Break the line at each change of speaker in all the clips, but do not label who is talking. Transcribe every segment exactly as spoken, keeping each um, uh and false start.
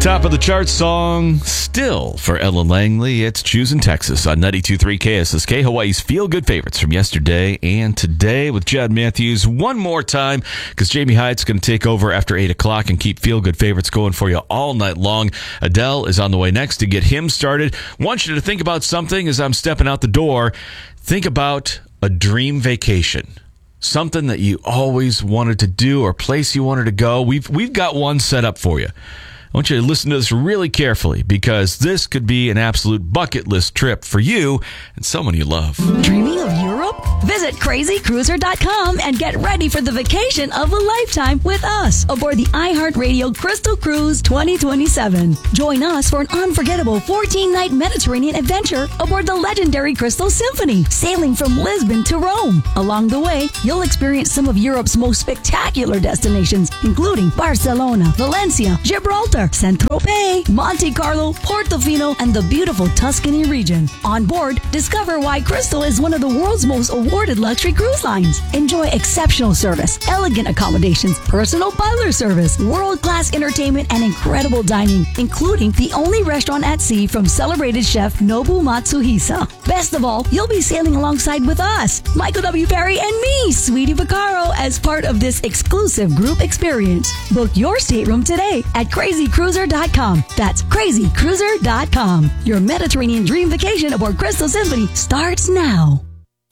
Top of the chart song still for Ellen Langley. It's Choosing Texas on ninety-two point three K S S K, Hawaii's feel-good favorites from yesterday and today with Jed Matthews. One more time, because Jamie Hyatt's going to take over after eight o'clock and keep feel-good favorites going for you all night long. Adele is on the way next to get him started. Want you to think about something as I'm stepping out the door. Think about a dream vacation. Something that you always wanted to do or place you wanted to go. We've we've got one set up for you. I want you to listen to this really carefully, because this could be an absolute bucket list trip for you and someone you love.
Dreaming of Europe? Visit crazy cruiser dot com and get ready for the vacation of a lifetime with us aboard the iHeartRadio Crystal Cruise twenty twenty-seven. Join us for an unforgettable fourteen-night Mediterranean adventure aboard the legendary Crystal Symphony, sailing from Lisbon to Rome. Along the way, you'll experience some of Europe's most spectacular destinations, including Barcelona, Valencia, Gibraltar, Saint-Tropez, Monte Carlo, Portofino, and the beautiful Tuscany region. On board, discover why Crystal is one of the world's most awarded luxury cruise lines. Enjoy exceptional service, elegant accommodations, personal butler service, world-class entertainment, and incredible dining, including the only restaurant at sea from celebrated chef Nobu Matsuhisa. Best of all, you'll be sailing alongside with us, Michael W. Perry and me, Sweetie Vaccaro, as part of this exclusive group experience. Book your stateroom today at crazy cruiser dot com. That's crazy cruiser dot com. Your Mediterranean dream vacation aboard Crystal Symphony starts now.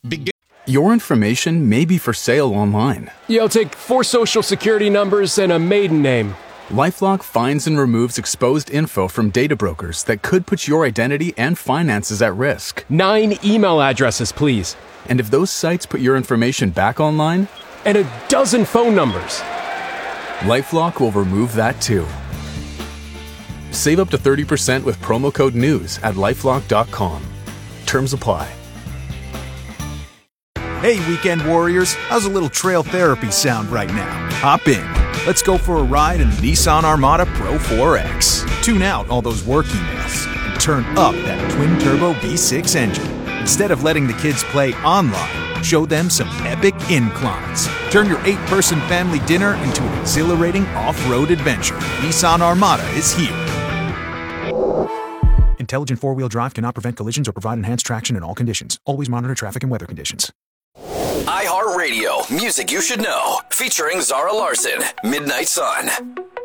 Your information may be for sale online.
Yo, take four social security numbers and a maiden name.
LifeLock finds and removes exposed info from data brokers that could put your identity and finances at risk.
Nine email addresses, please.
And if those sites put your information back online?
And a dozen phone numbers.
LifeLock will remove that too. Save up to thirty percent with promo code NEWS at lifelock dot com. Terms apply.
Hey, weekend warriors, how's a little trail therapy sound right now? Hop in. Let's go for a ride in the Nissan Armada Pro four X. Tune out all those work emails and turn up that twin-turbo V six engine. Instead of letting the kids play online, show them some epic inclines. Turn your eight-person family dinner into an exhilarating off-road adventure. Nissan Armada is here. Intelligent four-wheel drive cannot prevent collisions or provide enhanced traction in all conditions. Always monitor traffic and weather conditions.
iHeartRadio, music you should know, featuring Zara Larson, Midnight Sun.